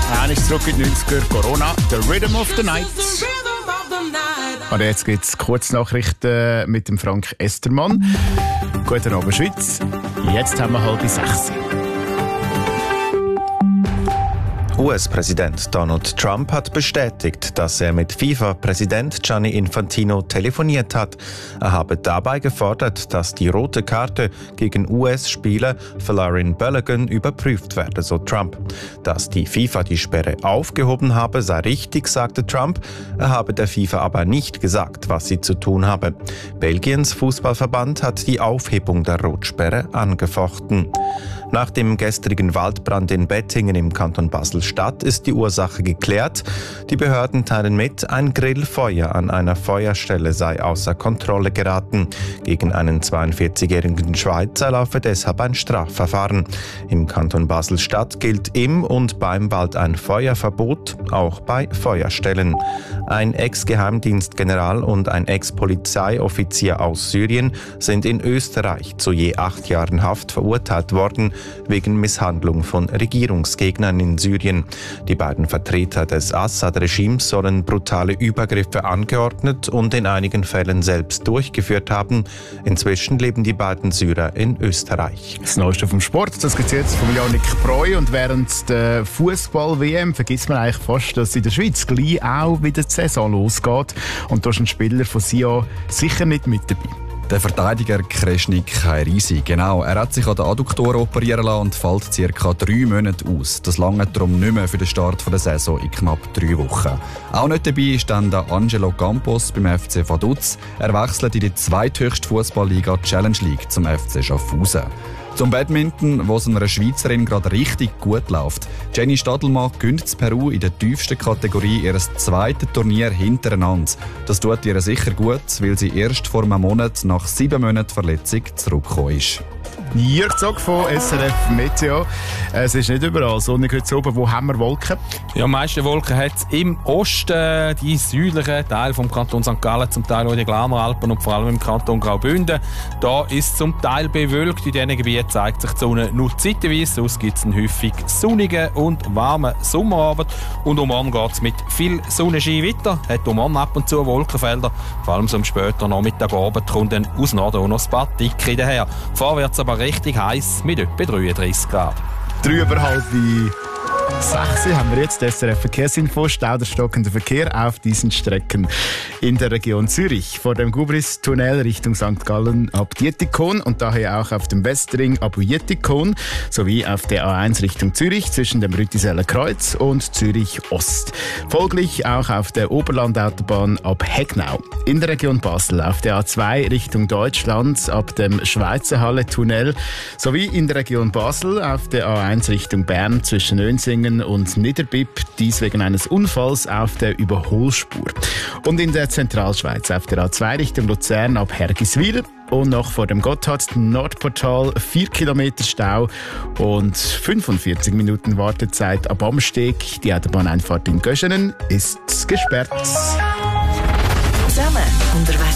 Er ist zurück in die 90er. Corona, The Rhythm of the Night. Und jetzt gibt es Kurznachrichten mit dem Frank Estermann. Guten Abend, Schweiz. Jetzt haben wir 5:30. US-Präsident Donald Trump hat bestätigt, dass er mit FIFA-Präsident Gianni Infantino telefoniert hat. Er habe dabei gefordert, dass die rote Karte gegen US-Spieler Folarin Balogun überprüft werde, so Trump. Dass die FIFA die Sperre aufgehoben habe, sei richtig, sagte Trump. Er habe der FIFA aber nicht gesagt, was sie zu tun habe. Belgiens Fußballverband hat die Aufhebung der Rotsperre angefochten. Nach dem gestrigen Waldbrand in Bettingen im Kanton Basel-Stadt ist die Ursache geklärt. Die Behörden teilen mit, ein Grillfeuer an einer Feuerstelle sei außer Kontrolle geraten. Gegen einen 42-jährigen Schweizer laufe deshalb ein Strafverfahren. Im Kanton Basel-Stadt gilt im und beim Wald ein Feuerverbot, auch bei Feuerstellen. Ein Ex-Geheimdienstgeneral und ein Ex-Polizeioffizier aus Syrien sind in Österreich zu je 8 Jahren Haft verurteilt worden, wegen Misshandlung von Regierungsgegnern in Syrien. Die beiden Vertreter des Assad-Regimes sollen brutale Übergriffe angeordnet und in einigen Fällen selbst durchgeführt haben. Inzwischen leben die beiden Syrer in Österreich. Das Neueste vom Sport, das gibt es jetzt von Yannick Breu. Und während der Fußball-WM vergisst man eigentlich fast, dass in der Schweiz gleich auch wieder die Saison losgeht. Und da ist ein Spieler von Sion sicher nicht mit dabei. Der Verteidiger Kreschnik Hairisi. Genau, er hat sich an den Adduktoren operieren lassen und fällt ca. 3 Monate aus. Das lange darum nicht mehr für den Start der Saison in knapp 3 Wochen. Auch nicht dabei ist dann der Angelo Campos beim FC Vaduz. Er wechselt in die zweithöchste Fußballliga Challenge League zum FC Schaffhausen. Zum Badminton, wo es einer Schweizerin gerade richtig gut läuft. Jenny Stadelmann gönnt in Peru in der tiefsten Kategorie ihr zweites Turnier hintereinander. Das tut ihr sicher gut, weil sie erst vor einem Monat nach 7 Monaten Verletzung zurückgekommen ist. Jörg Zog von SRF Meteo. Es ist nicht überall sonnig heute oben. Wo haben wir Wolken? Ja, am meisten Wolken hat es im Osten, die südlichen Teil vom Kanton St. Gallen, zum Teil auch in den Glaneralpen und vor allem im Kanton Graubünden. Da ist zum Teil bewölkt. In diesen Gebieten zeigt sich die Sonne nur zeitweise. Sonst gibt es einen häufig sonnigen und warmen Sommerabend. Und um morgen geht es mit viel Sonnenschein weiter. Hat um morgen ab und zu Wolkenfelder. Vor allem so am späten Nachmittagabend kommt dann aus Norden auch noch ein paar Dicke daher. Vorwärts aber richtig heiß mit etwa 33 Grad. 5:30 haben wir jetzt SRF Verkehrsinfo. Stau der stockende Verkehr auf diesen Strecken in der Region Zürich. Vor dem Gubris-Tunnel Richtung St. Gallen ab Dietikon und daher auch auf dem Westring ab Dietikon sowie auf der A1 Richtung Zürich zwischen dem Rütiseller Kreuz und Zürich Ost. Folglich auch auf der Oberlandautobahn ab Hegnau. In der Region Basel auf der A2 Richtung Deutschland ab dem Schweizerhalle-Tunnel sowie in der Region Basel auf der A1 Richtung Bern zwischen Önsingen und Niederbipp, dies wegen eines Unfalls auf der Überholspur. Und in der Zentralschweiz auf der A2 Richtung Luzern ab Hergiswil und noch vor dem Gotthard-Nordportal 4 Kilometer Stau und 45 Minuten Wartezeit ab Amsteg. Die Autobahneinfahrt in Göschenen ist gesperrt. Zusammen unterwegs.